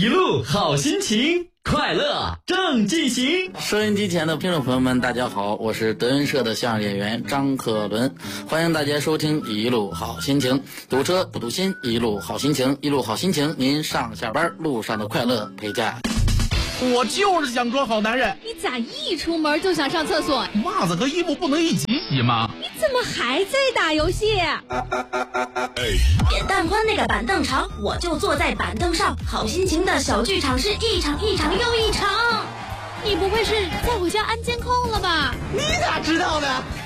一路好心情，快乐正进行。 收音机前的听众朋友们，大家好，我是德云社的相声演员张克伦，欢迎大家收听一路好心情。堵车不堵心，一路好心情，一路好心情，您上下班路上的快乐陪驾。 我就是想装好男人。 你咋一出门就想上厕所？ 袜子和衣服不能一起洗吗？ 你怎么还在打游戏？ 扁担宽那个板凳长，我就坐在板凳上。好心情的小剧场是一场一场又一场。 你不会是在我家安监控了吧？ 你咋知道的？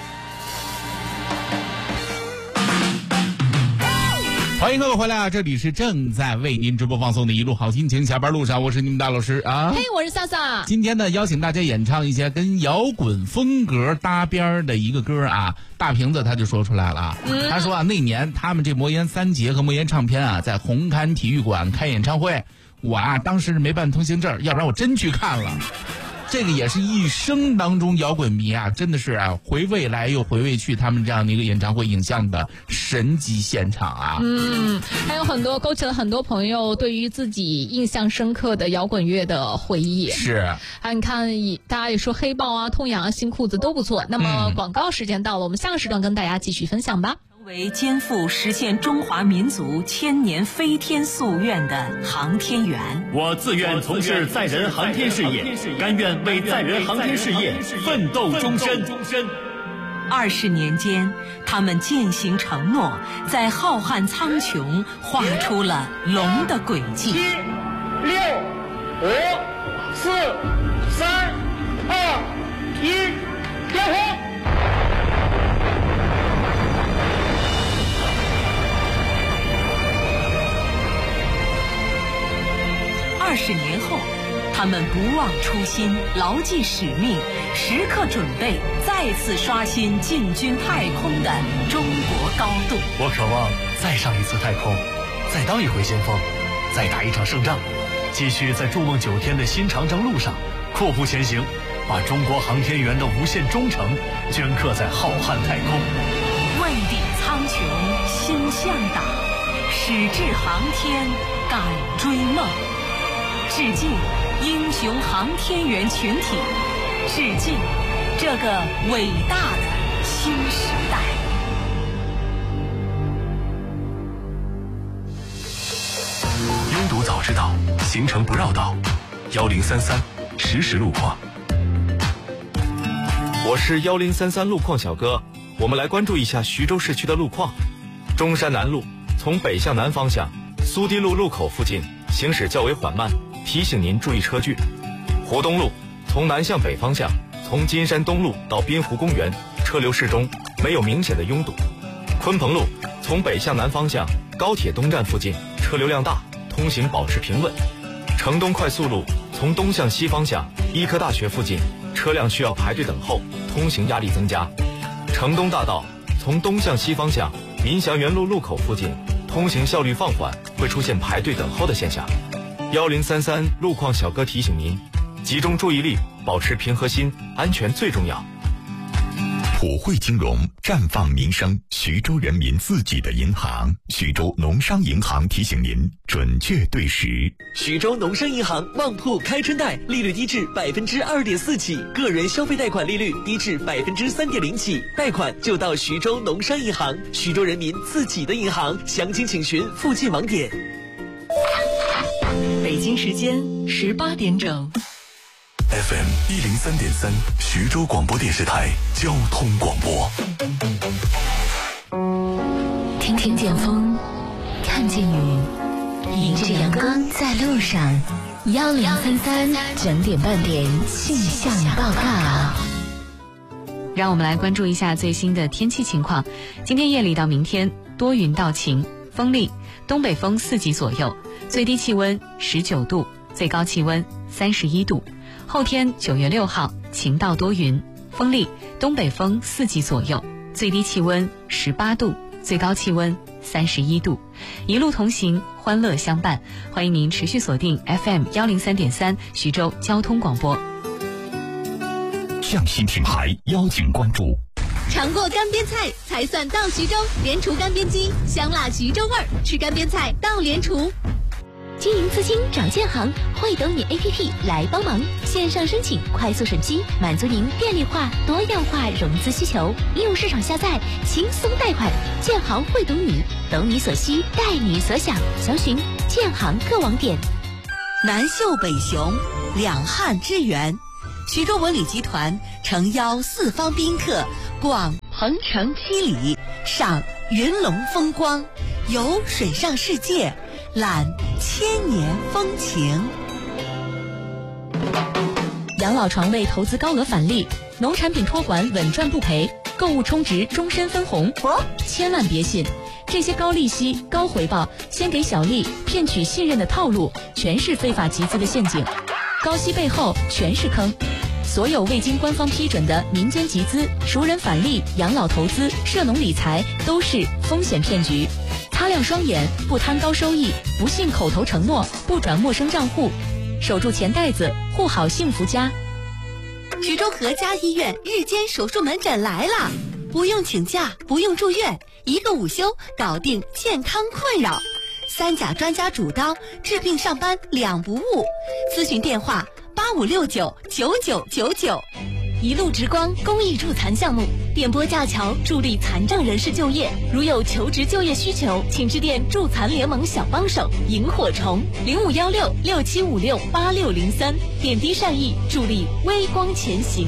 欢迎各位回来啊！这里是正在为您直播放送的一路好心情，下班路上，我是你们大老师啊。 嘿，我是萨萨。 今天呢，邀请大家演唱一些跟摇滚风格搭边的一个歌啊。大瓶子他就说出来了，他说啊，那年他们这魔岩三杰和魔岩唱片啊，在红磡体育馆开演唱会，我啊当时没办通行证，要不然我真去看了。这个也是一生当中摇滚迷啊，真的是啊，回味来又回味去他们这样的一个演唱会影像的神级现场啊。 还有很多勾起了很多朋友对于自己印象深刻的摇滚乐的回忆。 是， 你看，大家也说黑豹啊、痛痒啊、新裤子都不错。那么广告时间到了，我们下个时段跟大家继续分享吧。 为肩负实现中华民族千年飞天夙愿的航天员， 我自愿从事载人航天事业，甘愿为载人航天事业奋斗终身。 20年间，他们践行承诺，在浩瀚苍穹画出了龙的轨迹。7、6、5、4、3、2、1，点火！20年后，他们不忘初心，牢记使命，时刻准备再次刷新进军太空的中国高度。 我渴望再上一次太空，再当一回先锋，再打一场胜仗，继续在筑梦9天的新长征路上阔步前行，把中国航天员的无限忠诚镌刻在浩瀚太空。 问鼎苍穹心向党，矢志航天敢追梦。致敬英雄航天员群体，致敬这个伟大的新时代。 拥堵早知道，行程不绕道。1033实时路况。 我是1033路况小哥，我们来关注一下徐州市区的路况。中山南路从北向南方向，苏堤路路口附近行驶较为缓慢，提醒您注意车距。湖东路从南向北方向，从金山东路到滨湖公园，车流适中，没有明显的拥堵。鲲鹏路从北向南方向，高铁东站附近车流量大，通行保持平稳。城东快速路从东向西方向，医科大学附近车辆需要排队等候，通行压力增加。城东大道从东向西方向，民祥园路路口附近通行效率放缓，会出现排队等候的现象。1033路况小哥提醒您，集中注意力，保持平和心，安全最重要。 普惠金融绽放民生，徐州人民自己的银行，徐州农商银行提醒您准确对时。 徐州农商银行旺铺开春贷，利率低至2.4%起，个人消费贷款利率低至3.0%起，贷款就到徐州农商银行，徐州人民自己的银行，详情请询附近网点。 北京时间18点整。 FM 103.3徐州广播电视台交通广播。 听听见风，看见雨，迎着阳光在路上。1033整点半点气象报告。 让我们来关注一下最新的天气情况。今天夜里到明天多云到晴，风力，东北风4级左右，最低气温19度，最高气温31度。后天9月6号晴到多云，风力，东北风4级左右，最低气温18度，最高气温31度。一路同行，欢乐相伴。欢迎您持续锁定 FM 103.3徐州交通广播。 匠心品牌邀请关注。 尝过干煸菜才算到徐州，联厨干煸鸡，香辣徐州味儿，吃干煸菜到联厨。 经营资金找建行，会懂你 APP 来帮忙，线上申请，快速审批，满足您便利化、多样化融资需求。应用市场下载，轻松贷款。建行会懂你，懂你所需，带你所想。详询建行各网点。 南秀北雄，两汉之源。徐州文旅集团诚邀四方宾客逛鹏城七里，赏云龙风光，游水上世界，览千年风情。 养老床位投资高额返利，农产品托管稳赚不赔，购物充值终身分红。千万别信，这些高利息、高回报、先给小利骗取信任的套路，全是非法集资的陷阱。高息背后全是坑。所有未经官方批准的民间集资、熟人返利、养老投资、涉农理财都是风险骗局。擦亮双眼，不贪高收益，不信口头承诺，不转陌生账户，守住钱袋子，护好幸福家。 徐州和家医院日间手术门诊来了，不用请假，不用住院，一个午休搞定健康困扰。3甲专家主刀，治病上班两不误。咨询电话85699999。 一路直光公益助残项目，电波架桥助力残障人士就业。如有求职就业需求，请致电助残联盟小帮手萤火虫051667568603，点滴善意，助力微光前行。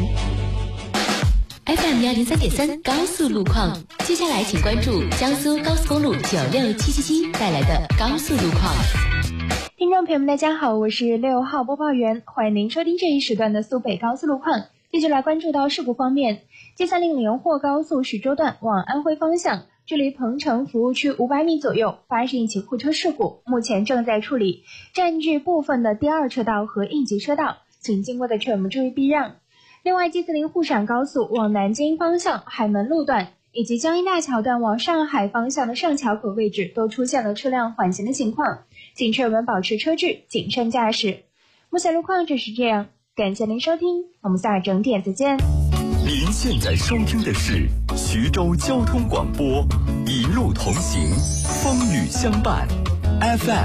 FM 103.3高速路况，接下来请关注江苏高速公路96777带来的高速路况。 听众朋友们，大家好，我是6号播报员，欢迎您收听这一时段的苏北高速路况。继续来关注到事故方面，接下令连霍高速徐州段往安徽方向，距离鹏城服务区500米左右发生一起货车事故，目前正在处理，占据部分的第2车道和应急车道，请经过的车友们注意避让。另外，G40沪陕高速往南京方向海门路段以及江阴大桥段往上海方向的上桥口位置都出现了车辆缓行的情况，请车友们保持车距，谨慎驾驶。目前路况就是这样，感谢您收听，我们下整点再见。 您现在收听的是徐州交通广播，一路同行，风雨相伴 ，FM